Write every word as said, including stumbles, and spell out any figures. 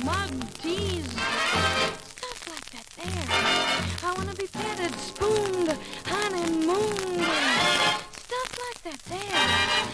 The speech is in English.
mug, teas, stuff like that there. I want to be